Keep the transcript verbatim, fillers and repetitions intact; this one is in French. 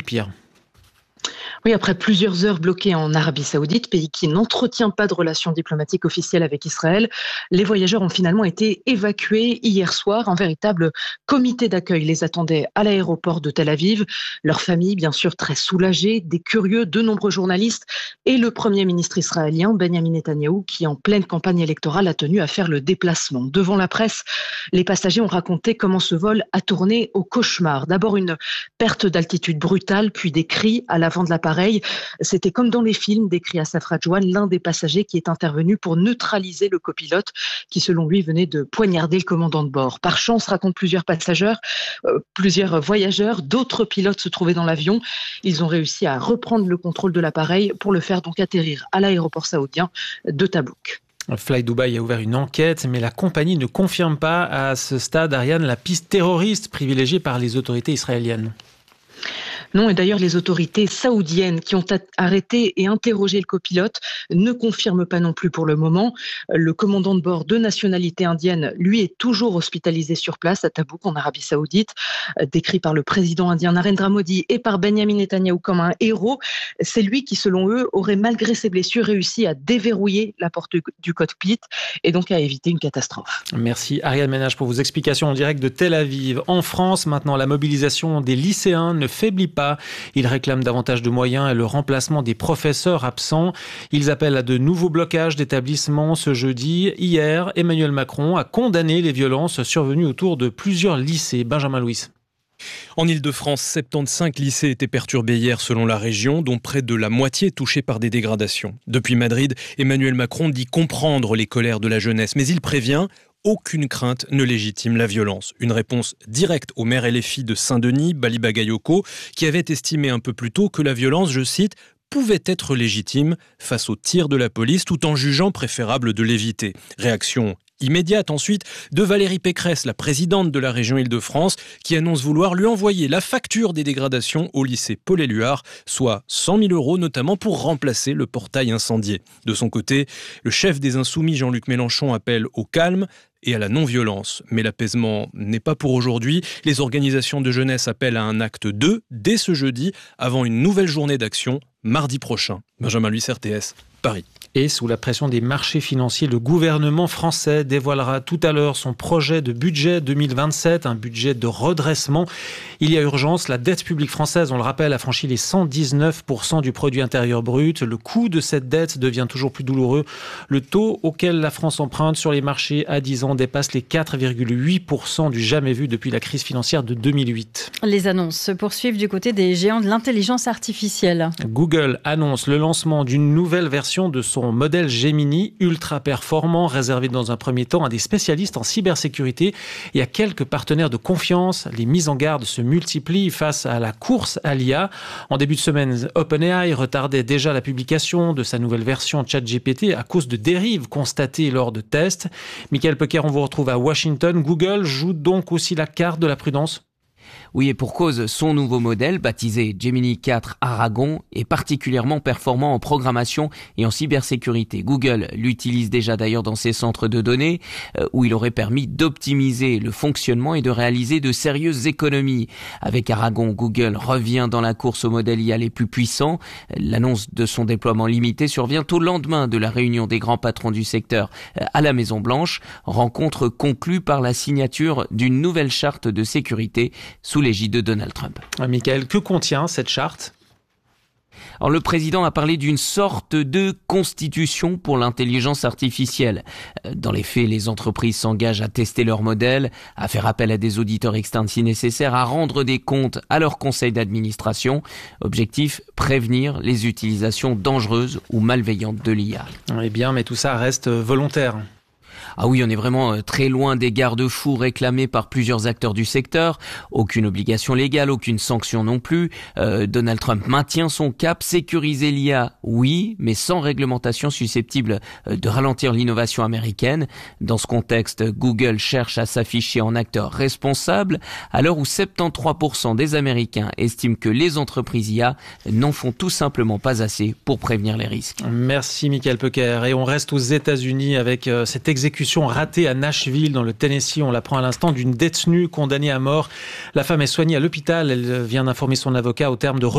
pire. Oui, après plusieurs heures bloquées en Arabie Saoudite, pays qui n'entretient pas de relations diplomatiques officielles avec Israël, les voyageurs ont finalement été évacués hier soir. Un véritable comité d'accueil les attendait à l'aéroport de Tel Aviv. Leurs familles, bien sûr, très soulagées, des curieux, de nombreux journalistes et le Premier ministre israélien, Benjamin Netanyahou, qui en pleine campagne électorale a tenu à faire le déplacement. Devant la presse, les passagers ont raconté comment ce vol a tourné au cauchemar. D'abord une perte d'altitude brutale, puis des cris à l'avant de l'appareil. C'était comme dans les films, décrit Assaf Radjouan, l'un des passagers qui est intervenu pour neutraliser le copilote qui, selon lui, venait de poignarder le commandant de bord. Par chance, racontent plusieurs passagers, euh, plusieurs voyageurs, d'autres pilotes se trouvaient dans l'avion. Ils ont réussi à reprendre le contrôle de l'appareil pour le faire donc atterrir à l'aéroport saoudien de Tabouk. Fly Dubai a ouvert une enquête, mais la compagnie ne confirme pas à ce stade, Ariane, la piste terroriste privilégiée par les autorités israéliennes. Non, et d'ailleurs, les autorités saoudiennes qui ont arrêté et interrogé le copilote ne confirment pas non plus pour le moment. Le commandant de bord de nationalité indienne, lui, est toujours hospitalisé sur place à Tabouk, en Arabie Saoudite. Décrit par le président indien Narendra Modi et par Benjamin Netanyahou comme un héros, c'est lui qui, selon eux, aurait, malgré ses blessures, réussi à déverrouiller la porte du cockpit et donc à éviter une catastrophe. Merci Ariane Ménage pour vos explications en direct de Tel Aviv. En France, maintenant, la mobilisation des lycéens ne faiblit pas. Ils réclament davantage de moyens et le remplacement des professeurs absents. Ils appellent à de nouveaux blocages d'établissements ce jeudi. Hier, Emmanuel Macron a condamné les violences survenues autour de plusieurs lycées. Benjamin Louis. En Île-de-France, soixante-quinze lycées étaient perturbés hier selon la région, dont près de la moitié touchés par des dégradations. Depuis Madrid, Emmanuel Macron dit comprendre les colères de la jeunesse, mais il prévient: aucune crainte ne légitime la violence. Une réponse directe au maire L F I de Saint-Denis, Bali Bagayoko, qui avait estimé un peu plus tôt que la violence, je cite, pouvait être légitime face aux tirs de la police, tout en jugeant préférable de l'éviter. Réaction immédiate ensuite de Valérie Pécresse, la présidente de la région Île-de-France, qui annonce vouloir lui envoyer la facture des dégradations au lycée Paul-Éluard, soit cent mille euros notamment pour remplacer le portail incendié. De son côté, le chef des Insoumis, Jean-Luc Mélenchon, appelle au calme et à la non-violence. Mais l'apaisement n'est pas pour aujourd'hui. Les organisations de jeunesse appellent à un acte deux dès ce jeudi, avant une nouvelle journée d'action mardi prochain. Benjamin Louis, R T S, Paris. Et sous la pression des marchés financiers, le gouvernement français dévoilera tout à l'heure son projet de budget deux mille vingt-sept, un budget de redressement. Il y a urgence, la dette publique française, on le rappelle, a franchi les cent dix-neuf pour cent du produit intérieur brut. Le coût de cette dette devient toujours plus douloureux. Le taux auquel la France emprunte sur les marchés à dix ans dépasse les quatre virgule huit pour cent du jamais vu depuis la crise financière de deux mille huit. Les annonces se poursuivent du côté des géants de l'intelligence artificielle. Google annonce le lancement d'une nouvelle version de son modèle Gemini, ultra performant, réservé dans un premier temps à des spécialistes en cybersécurité et à quelques partenaires de confiance. Les mises en garde se multiplient face à la course à l'I A. En début de semaine, OpenAI retardait déjà la publication de sa nouvelle version ChatGPT à cause de dérives constatées lors de tests. Michael Pecker, on vous retrouve à Washington. Google joue donc aussi la carte de la prudence ? Oui, et pour cause, son nouveau modèle, baptisé Gemini quatre Aragon, est particulièrement performant en programmation et en cybersécurité. Google l'utilise déjà d'ailleurs dans ses centres de données, euh, où il aurait permis d'optimiser le fonctionnement et de réaliser de sérieuses économies. Avec Aragon, Google revient dans la course aux modèles I A les plus puissants. L'annonce de son déploiement limité survient au lendemain de la réunion des grands patrons du secteur euh, à la Maison-Blanche, rencontre conclue par la signature d'une nouvelle charte de sécurité sous l'égide de Donald Trump. Michael, que contient cette charte ? Alors, le président a parlé d'une sorte de constitution pour l'intelligence artificielle. Dans les faits, les entreprises s'engagent à tester leur modèle, à faire appel à des auditeurs externes si nécessaire, à rendre des comptes à leur conseil d'administration. Objectif, prévenir les utilisations dangereuses ou malveillantes de l'I A. Eh bien, mais tout ça reste volontaire. Ah oui, on est vraiment très loin des garde-fous réclamés par plusieurs acteurs du secteur. Aucune obligation légale, aucune sanction non plus. Euh, Donald Trump maintient son cap, sécuriser l'I A, oui, mais sans réglementation susceptible de ralentir l'innovation américaine. Dans ce contexte, Google cherche à s'afficher en acteur responsable, à l'heure où soixante-treize pour cent des Américains estiment que les entreprises I A n'en font tout simplement pas assez pour prévenir les risques. Merci Michael Pecker. Et on reste aux États-Unis avec euh, cette exécution ratée à Nashville, dans le Tennessee. On l'apprend à l'instant, d'une détenue condamnée à mort. La femme est soignée à l'hôpital. Elle vient d'informer son avocat au terme de